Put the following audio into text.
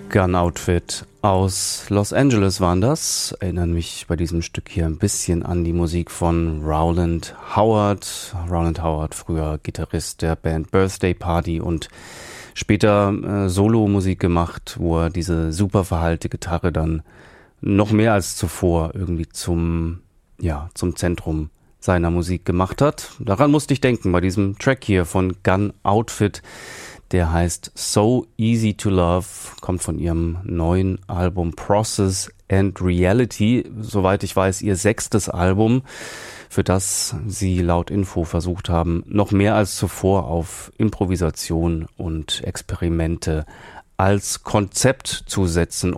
Gun Outfit aus Los Angeles waren das. Erinnern mich bei diesem Stück hier ein bisschen an die Musik von Rowland Howard. Rowland Howard, früher Gitarrist der Band Birthday Party und später Solo-Musik gemacht, wo er diese super verhallte Gitarre dann noch mehr als zuvor irgendwie zum Zentrum seiner Musik gemacht hat. Daran musste ich denken bei diesem Track hier von Gun Outfit. Der heißt So Easy to Love, kommt von ihrem neuen Album Process and Reality. Soweit ich weiß, ihr 6. Album, für das sie laut Info versucht haben, noch mehr als zuvor auf Improvisation und Experimente als Konzept zu setzen